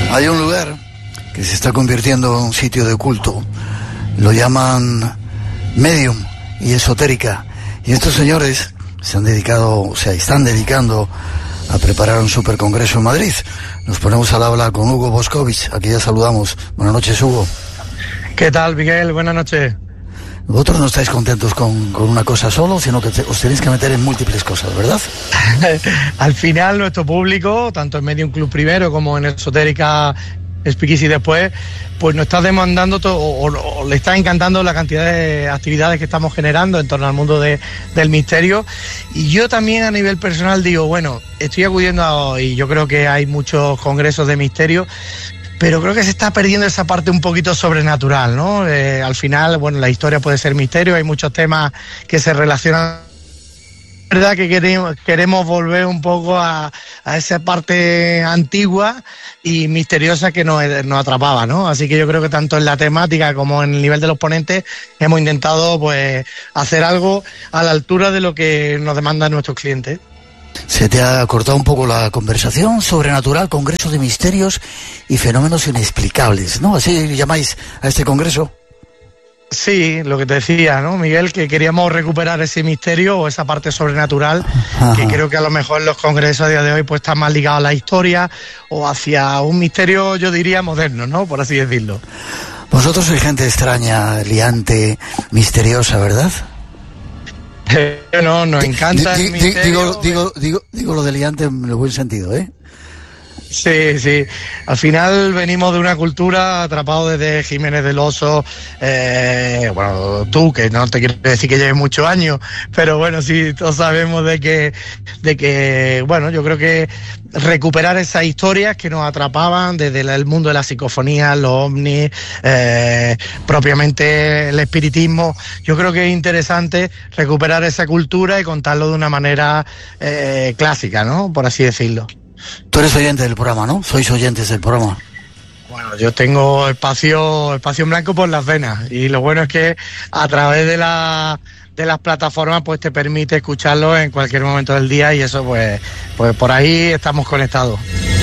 Hay un lugar que se está convirtiendo en un sitio de culto. Lo llaman medium y esotérica. Y estos señores se han dedicado, o sea, están dedicando a preparar un supercongreso en Madrid. Nos ponemos al habla con Hugo Boscovich. Aquí ya saludamos. Buenas noches, Hugo. ¿Qué tal, Miguel? Buenas noches. Vosotros no estáis contentos con una cosa solo, sino que os tenéis que meter en múltiples cosas, ¿verdad? Al final, nuestro público, tanto en Medium Club primero como en Esotérica Speakeasy después, pues nos está demandando o le está encantando la cantidad de actividades que estamos generando en torno al mundo del misterio. Y yo también a nivel personal digo, bueno, estoy acudiendo y yo creo que hay muchos congresos de misterio, pero creo que se está perdiendo esa parte un poquito sobrenatural, ¿no? Al final, bueno, la historia puede ser misterio, hay muchos temas que se relacionan. Es verdad que queremos volver un poco a esa parte antigua y misteriosa que nos atrapaba, ¿no? Así que yo creo que tanto en la temática como en el nivel de los ponentes hemos intentado pues hacer algo a la altura de lo que nos demandan nuestros clientes. Se te ha cortado un poco la conversación. Sobrenatural, congreso de misterios y fenómenos inexplicables, ¿no? ¿Así llamáis a este congreso? Sí, lo que te decía, ¿no, Miguel? Que queríamos recuperar ese misterio o esa parte sobrenatural. Ajá. Que creo que a lo mejor los congresos a día de hoy pues están más ligados a la historia o hacia un misterio, yo diría, moderno, ¿no? Por así decirlo. Vosotros sois gente extraña, liante, misteriosa, ¿verdad? No, nos encanta el misterio. Digo lo de liante en el buen sentido, ¿eh? Sí, sí. Al final venimos de una cultura atrapados desde Jiménez del Oso. Bueno, tú, que no te quiero decir que lleves muchos años, pero bueno, sí, todos sabemos de que, bueno, yo creo que recuperar esas historias que nos atrapaban desde el mundo de la psicofonía, los ovnis, propiamente el espiritismo. Yo creo que es interesante recuperar esa cultura y contarlo de una manera clásica, ¿no? Por así decirlo. Tú eres oyente del programa, ¿no? Sois oyentes del programa. Bueno, yo tengo espacio en blanco por las venas y lo bueno es que a través de las plataformas pues te permite escucharlo en cualquier momento del día y eso pues por ahí estamos conectados.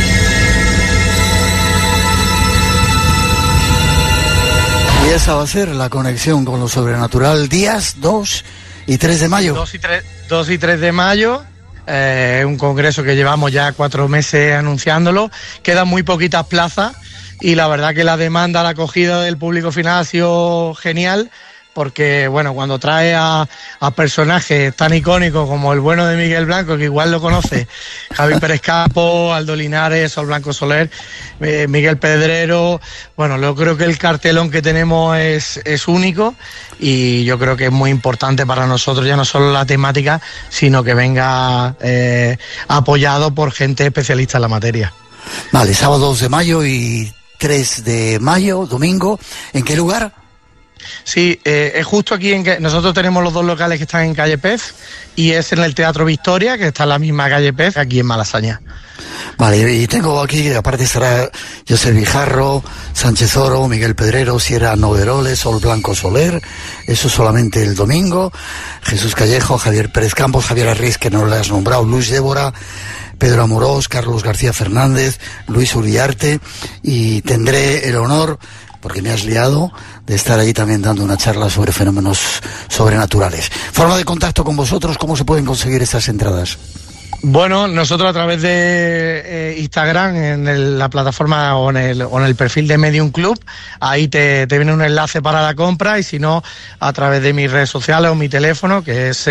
Y esa va a ser la conexión con lo sobrenatural días 2 y 3 de mayo. 2 y 3 de mayo. Un congreso que llevamos ya 4 meses anunciándolo, quedan muy poquitas plazas y la verdad que la demanda, la acogida del público final ha sido genial porque, bueno, cuando trae a personajes tan icónicos como el bueno de Miguel Blanco, que igual lo conoce, Javi Pérez Campos, Aldo Linares, Sol Blanco Soler, Miguel Pedrero, bueno, yo creo que el cartelón que tenemos es único y yo creo que es muy importante para nosotros ya no solo la temática, sino que venga apoyado por gente especialista en la materia. Vale, sábado 2 de mayo y 3 de mayo, domingo, ¿en qué lugar? Sí, es justo aquí en que nosotros tenemos los 2 locales que están en calle Pez y es en el Teatro Victoria, que está en la misma calle Pez, aquí en Malasaña. Vale, y tengo aquí, aparte estará José Bijarro, Sánchez Oro, Miguel Pedrero, Sierra Noveroles, Sol Blanco Soler, eso solamente el domingo, Jesús Callejo, Javier Pérez Campos, Javier Arriz, que no le has nombrado, Luis Débora, Pedro Amorós, Carlos García Fernández, Luis Uriarte, y tendré el honor, porque me has liado, de estar ahí también dando una charla sobre fenómenos sobrenaturales. Forma de contacto con vosotros, ¿cómo se pueden conseguir estas entradas? Bueno, nosotros a través de Instagram, en la plataforma o en el perfil de Medium Club, ahí te viene un enlace para la compra y si no, a través de mis redes sociales o mi teléfono, que es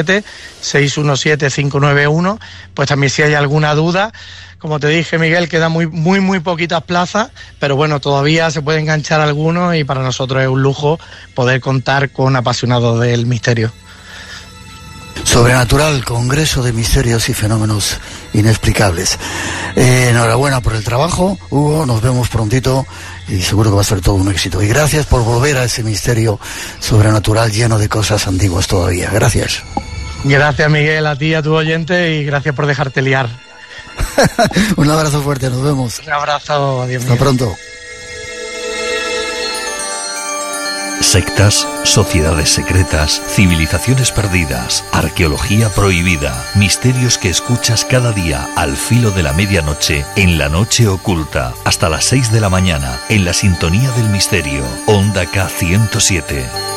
627-617-591, pues también si hay alguna duda. Como te dije, Miguel, quedan muy poquitas plazas, pero bueno, todavía se puede enganchar algunos y para nosotros es un lujo poder contar con apasionados del misterio. Sobrenatural, Congreso de Misterios y Fenómenos Inexplicables. Enhorabuena por el trabajo, Hugo, nos vemos prontito y seguro que va a ser todo un éxito. Y gracias por volver a ese misterio sobrenatural lleno de cosas antiguas todavía. Gracias. Gracias, Miguel, a ti y a tu oyente y gracias por dejarte liar. Un abrazo fuerte, nos vemos. Un abrazo, adiós. Hasta pronto. Sectas, sociedades secretas, civilizaciones perdidas, arqueología prohibida, misterios que escuchas cada día al filo de la medianoche en La Noche Oculta, hasta las 6 de la mañana, en la sintonía del misterio, Onda K 107.